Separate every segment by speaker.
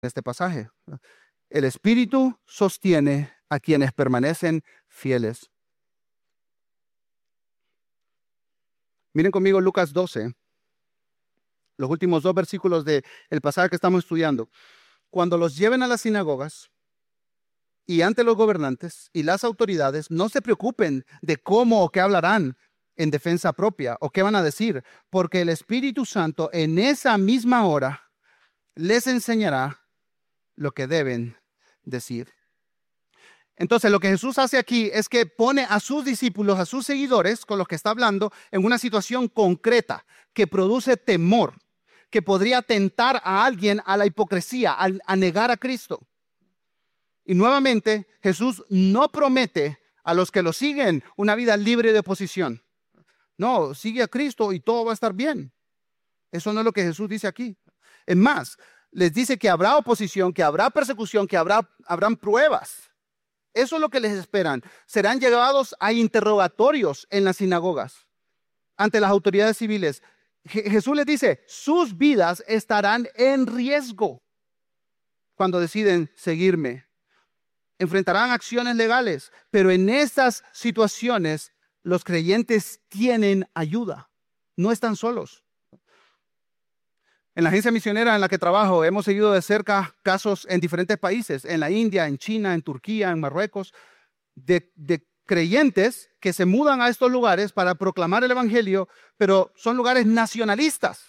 Speaker 1: este pasaje. El Espíritu sostiene a quienes permanecen fieles. Miren conmigo Lucas 12, los últimos 2 versículos del pasaje que estamos estudiando. Cuando los lleven a las sinagogas y ante los gobernantes y las autoridades, no se preocupen de cómo o qué hablarán en defensa propia o qué van a decir, porque el Espíritu Santo en esa misma hora les enseñará lo que deben decir. Entonces, lo que Jesús hace aquí es que pone a sus discípulos, a sus seguidores, con los que está hablando, en una situación concreta que produce temor, que podría tentar a alguien a la hipocresía, a negar a Cristo. Y nuevamente, Jesús no promete a los que lo siguen una vida libre de oposición. No, sigue a Cristo y todo va a estar bien. Eso no es lo que Jesús dice aquí. Es más, les dice que habrá oposición, que habrá persecución, que habrán pruebas. Eso es lo que les esperan. Serán llevados a interrogatorios en las sinagogas ante las autoridades civiles. Jesús les dice, sus vidas estarán en riesgo cuando deciden seguirme. Enfrentarán acciones legales, pero en estas situaciones los creyentes tienen ayuda. No están solos. En la agencia misionera en la que trabajo, hemos seguido de cerca casos en diferentes países, en la India, en China, en Turquía, en Marruecos, de creyentes que se mudan a estos lugares para proclamar el evangelio, pero son lugares nacionalistas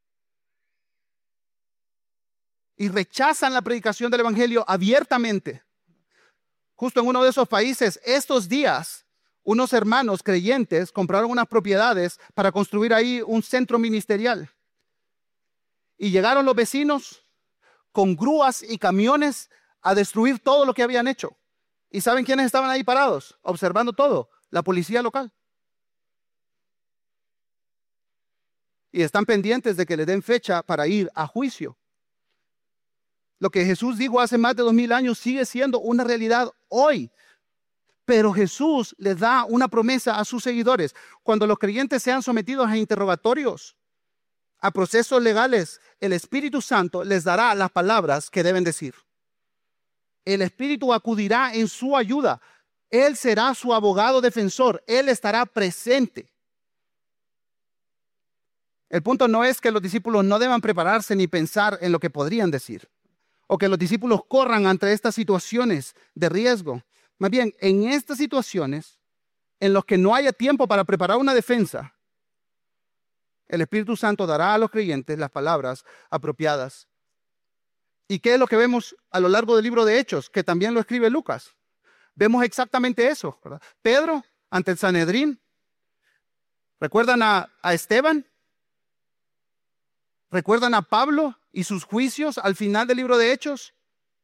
Speaker 1: y rechazan la predicación del evangelio abiertamente. Justo en uno de esos países, estos días, unos hermanos creyentes compraron unas propiedades para construir ahí un centro ministerial. Y llegaron los vecinos con grúas y camiones a destruir todo lo que habían hecho. ¿Y saben quiénes estaban ahí parados, observando todo? La policía local. Y están pendientes de que le den fecha para ir a juicio. Lo que Jesús dijo hace más de 2000 años sigue siendo una realidad hoy. Pero Jesús les da una promesa a sus seguidores. Cuando los creyentes sean sometidos a interrogatorios, a procesos legales, el Espíritu Santo les dará las palabras que deben decir. El Espíritu acudirá en su ayuda. Él será su abogado defensor. Él estará presente. El punto no es que los discípulos no deban prepararse ni pensar en lo que podrían decir, o que los discípulos corran ante estas situaciones de riesgo. Más bien, en estas situaciones, en las que no haya tiempo para preparar una defensa, el Espíritu Santo dará a los creyentes las palabras apropiadas. ¿Y qué es lo que vemos a lo largo del libro de Hechos? Que también lo escribe Lucas. Vemos exactamente eso, ¿verdad? Pedro ante el Sanedrín. ¿Recuerdan a Esteban? ¿Recuerdan a Pablo y sus juicios al final del libro de Hechos?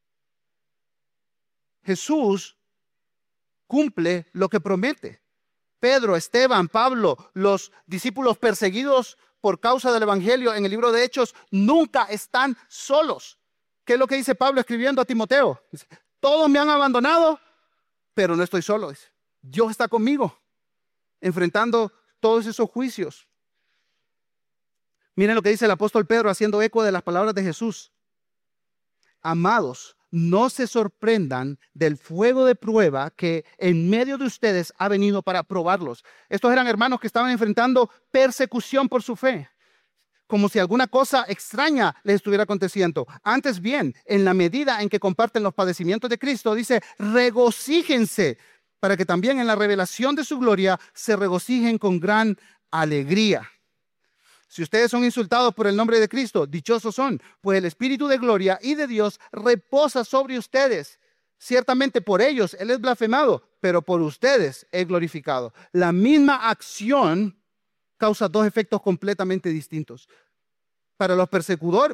Speaker 1: Jesús cumple lo que promete. Pedro, Esteban, Pablo, los discípulos perseguidos por causa del evangelio en el libro de Hechos, nunca están solos. ¿Qué es lo que dice Pablo escribiendo a Timoteo? Dice, todos me han abandonado, pero no estoy solo. Dice, Dios está conmigo, enfrentando todos esos juicios. Miren lo que dice el apóstol Pedro haciendo eco de las palabras de Jesús. Amados, no se sorprendan del fuego de prueba que en medio de ustedes ha venido para probarlos. Estos eran hermanos que estaban enfrentando persecución por su fe, como si alguna cosa extraña les estuviera aconteciendo. Antes bien, en la medida en que comparten los padecimientos de Cristo, dice, regocíjense, para que también en la revelación de su gloria se regocijen con gran alegría. Si ustedes son insultados por el nombre de Cristo, dichosos son, pues el Espíritu de gloria y de Dios reposa sobre ustedes. Ciertamente por ellos Él es blasfemado, pero por ustedes es glorificado. La misma acción causa dos efectos completamente distintos. Para los perseguidores,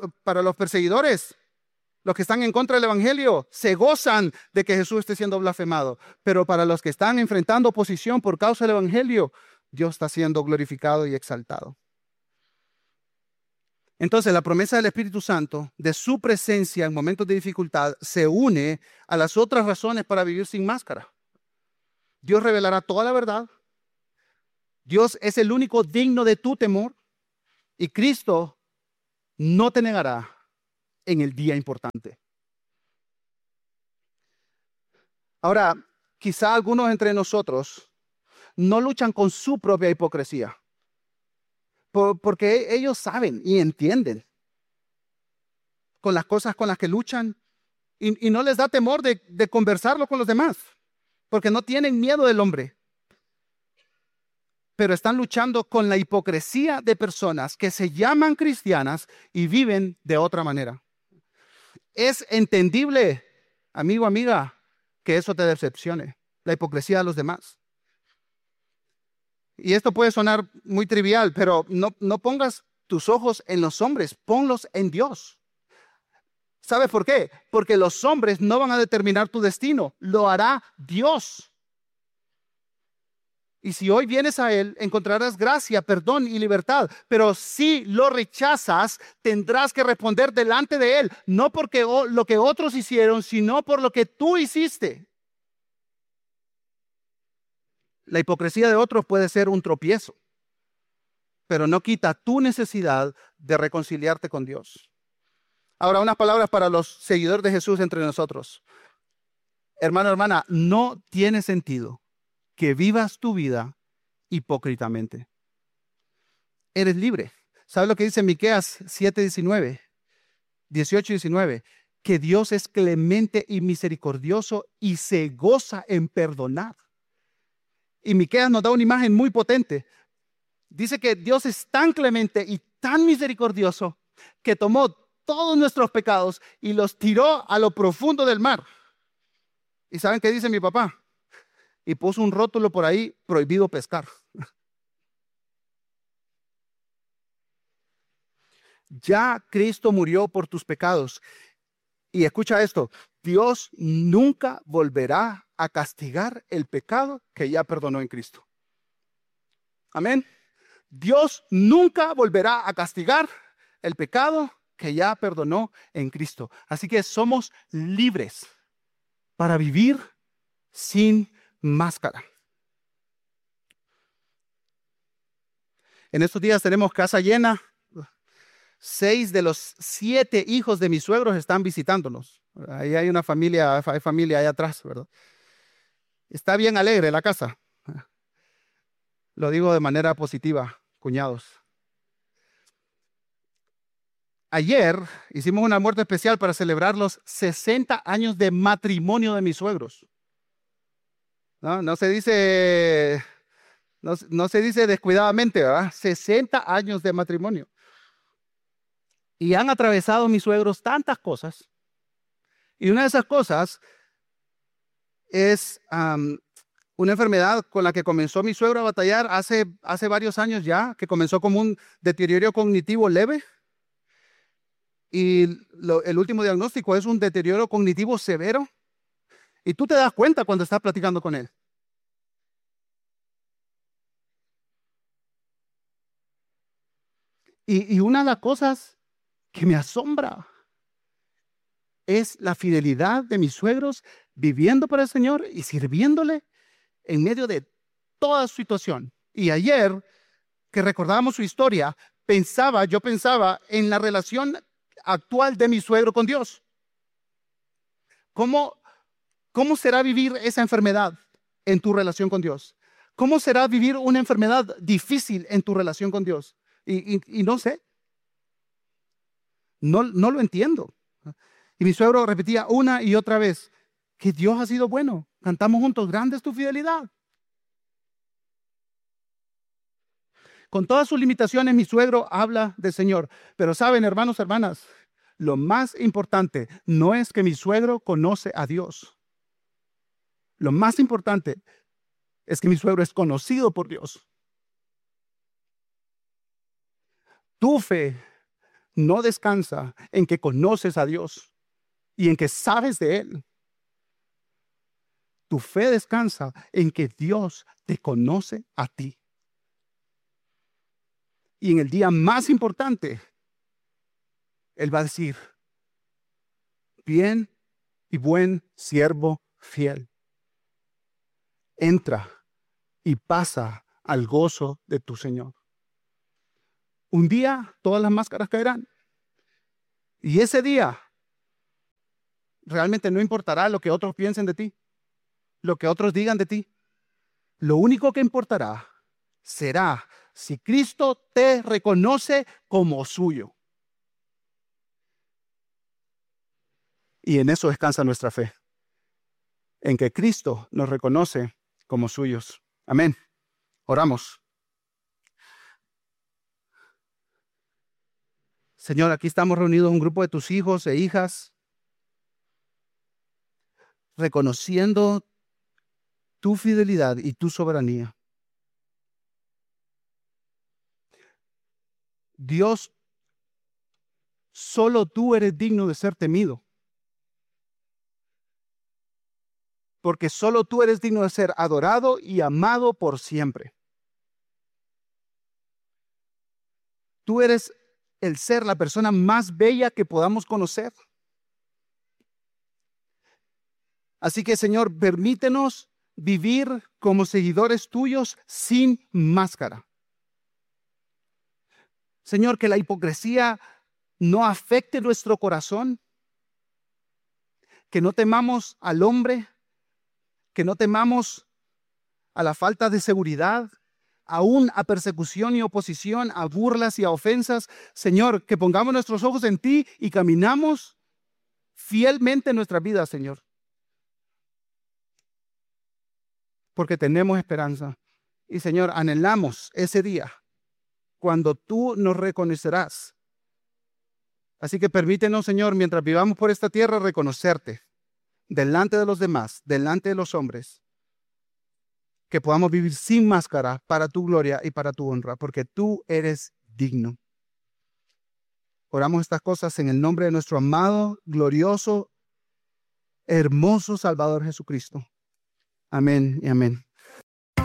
Speaker 1: los que están en contra del evangelio, se gozan de que Jesús esté siendo blasfemado. Pero para los que están enfrentando oposición por causa del evangelio, Dios está siendo glorificado y exaltado. Entonces, la promesa del Espíritu Santo, de su presencia en momentos de dificultad, se une a las otras razones para vivir sin máscara. Dios revelará toda la verdad. Dios es el único digno de tu temor. Y Cristo no te negará en el día importante. Ahora, quizá algunos entre nosotros no luchan con su propia hipocresía, porque ellos saben y entienden con las cosas con las que luchan y no les da temor de conversarlo con los demás, porque no tienen miedo del hombre, pero están luchando con la hipocresía de personas que se llaman cristianas y viven de otra manera. Es entendible, amigo, amiga, que eso te decepcione, la hipocresía de los demás. Y esto puede sonar muy trivial, pero no pongas tus ojos en los hombres, ponlos en Dios. ¿Sabes por qué? Porque los hombres no van a determinar tu destino, lo hará Dios. Y si hoy vienes a Él, encontrarás gracia, perdón y libertad. Pero si lo rechazas, tendrás que responder delante de Él, no porque lo que otros hicieron, sino por lo que tú hiciste. La hipocresía de otros puede ser un tropiezo, pero no quita tu necesidad de reconciliarte con Dios. Ahora, unas palabras para los seguidores de Jesús entre nosotros. Hermano, hermana, no tiene sentido que vivas tu vida hipócritamente. Eres libre. ¿Sabes lo que dice Miqueas 7:19? 18 y 19. Que Dios es clemente y misericordioso y se goza en perdonar. Y Miqueas nos da una imagen muy potente. Dice que Dios es tan clemente y tan misericordioso que tomó todos nuestros pecados y los tiró a lo profundo del mar. ¿Y saben qué dice mi papá? Y puso un rótulo por ahí, prohibido pescar. Ya Cristo murió por tus pecados. Y escucha esto, Dios nunca volverá a castigar el pecado que ya perdonó en Cristo. Amén. Dios nunca volverá a castigar el pecado que ya perdonó en Cristo. Así que somos libres para vivir sin máscara. En estos días tenemos casa llena. 6 de los 7 hijos de mis suegros están visitándonos. Ahí hay hay familia allá atrás, ¿verdad? Está bien alegre la casa. Lo digo de manera positiva, cuñados. Ayer hicimos un almuerzo especial para celebrar los 60 años de matrimonio de mis suegros. No se dice, no se dice descuidadamente, ¿verdad? 60 años de matrimonio. Y han atravesado mis suegros tantas cosas. Y una de esas cosas es una enfermedad con la que comenzó mi suegro a batallar hace varios años ya, que comenzó como un deterioro cognitivo leve. Y el último diagnóstico es un deterioro cognitivo severo. Y tú te das cuenta cuando estás platicando con él. Y una de las cosas que me asombra es la fidelidad de mis suegros viviendo para el Señor y sirviéndole en medio de toda situación. Y ayer que recordábamos su historia, yo pensaba en la relación actual de mi suegro con Dios. ¿Cómo será vivir esa enfermedad en tu relación con Dios? ¿Cómo será vivir una enfermedad difícil en tu relación con Dios? Y no sé. No lo entiendo. Y mi suegro repetía una y otra vez que Dios ha sido bueno. Cantamos juntos, grande es tu fidelidad. Con todas sus limitaciones, mi suegro habla del Señor. Pero saben, hermanos, hermanas, lo más importante no es que mi suegro conoce a Dios. Lo más importante es que mi suegro es conocido por Dios. Tu fe no descansa en que conoces a Dios y en que sabes de Él. Tu fe descansa en que Dios te conoce a ti. Y en el día más importante, Él va a decir, bien y buen siervo fiel, entra y pasa al gozo de tu Señor. Un día todas las máscaras caerán Y ese día realmente no importará lo que otros piensen de ti, lo que otros digan de ti. Lo único que importará será si Cristo te reconoce como suyo. Y en eso descansa nuestra fe, en que Cristo nos reconoce como suyos. Amén. Oramos. Señor, aquí estamos reunidos un grupo de tus hijos e hijas, reconociendo tu fidelidad y tu soberanía. Dios, solo tú eres digno de ser temido, porque solo tú eres digno de ser adorado y amado por siempre. Tú eres el ser, la persona más bella que podamos conocer. Así que, Señor, permítenos vivir como seguidores tuyos sin máscara. Señor, que la hipocresía no afecte nuestro corazón, que no temamos al hombre, que no temamos a la falta de seguridad, aún a persecución y oposición, a burlas y a ofensas. Señor, que pongamos nuestros ojos en ti y caminamos fielmente en nuestra vida, Señor. Porque tenemos esperanza. Y, Señor, anhelamos ese día cuando tú nos reconocerás. Así que permítenos, Señor, mientras vivamos por esta tierra, reconocerte delante de los demás, delante de los hombres, que podamos vivir sin máscara para tu gloria y para tu honra, porque tú eres digno. Oramos estas cosas en el nombre de nuestro amado, glorioso, hermoso Salvador Jesucristo. Amén y amén.